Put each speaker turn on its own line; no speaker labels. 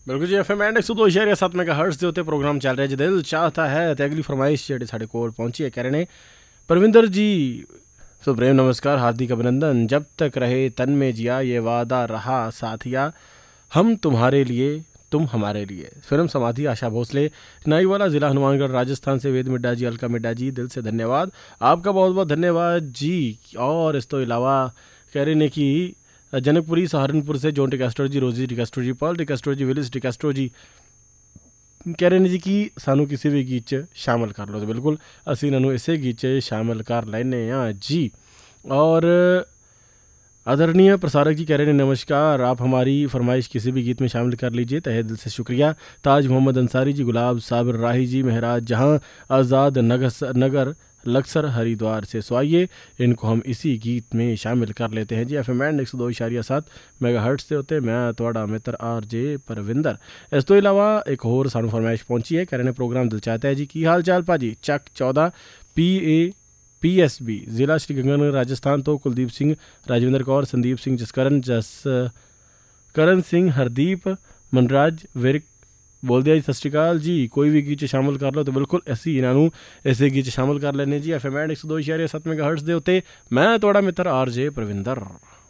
बिल्कुल जी, FM and 102.7 megahertz ਦੇ ਉੱਤੇ ਪ੍ਰੋਗਰਾਮ ਚੱਲ ਰਿਹਾ ਜੀ ਦਿਲ ਚਾਹਤਾ ਹੈ ਤੇ ਅਗਲੀ ਫਰਮਾਇਸ਼ ਜਿਹੜੀ ਸਾਡੇ ਕੋਲ ਪਹੁੰਚੀ ਹੈ ਕਹਿ ਰਹੇ ਨੇ परविंदर जी। सुप्रेम नमस्कार, हार्दिक अभिनंदन। जब तक रहे तन में जिया ये वादा रहा साथिया, हम तुम्हारे लिए तुम हमारे लिए। फिल्म समाधि, आशा भोसले, नाईवाला, ज़िला हनुमानगढ़, राजस्थान से वेद मिड्डा जी, अलका मिड्डा जी, दिल से धन्यवाद। आपका बहुत बहुत धन्यवाद जी। और इस तो इलावा कह रहे ने कि जनकपुरी सहारनपुर से जॉन टिकास्ट्रो जी, रोजी टिकास्ट्रो जी, पॉल टिकास्ट्रो जी, विलिस टिकास्ट्रो जी कह रहे हैं जी कि सानू किसी भी गीत च शामिल कर लो। तो बिल्कुल असी इन्हों इसे गीत च शामिल कर लेने जी। और आदरणीय प्रसारक जी कह रहे हैं नमस्कार, आप हमारी फरमाइश किसी भी गीत में शामिल कर लीजिए, तहे दिल से शुक्रिया। ताज मोहम्मद अंसारी जी, गुलाब साबिर राही जी, महराज जहां, आज़ाद नगर लक्सर हरिद्वार से, सो आइए इनको हम इसी गीत में शामिल कर लेते हैं जी। FM एंड 102.7 मेगाहर्ट्ज़ से होते मैं थोड़ा मित्र RJ परविंदर। इस तो इलावा एक होर सानू फरमाइश पहुंची है, कह रहे हैं प्रोग्राम दिल चाहता है जी। की हाल चाल भाजी? चक 14 PAPSB, ज़िला श्री गंगानगर, राजस्थान तो कुलदीप सिंह, राजविंदर कौर, संदीप सिंह, जसकरण सिंह, हरदीप, मनराज विरक बोल दिया जी। सत श्रीकाल जी। कोई भी गीत शामिल कर लो तो बिल्कुल असी इन्हों इसे गीत शामिल कर लेने जी। FM एंड 102.7 मेगाहर्ट्ज़ दे उत्ते मैं थोड़ा मित्र RJ परविंदर।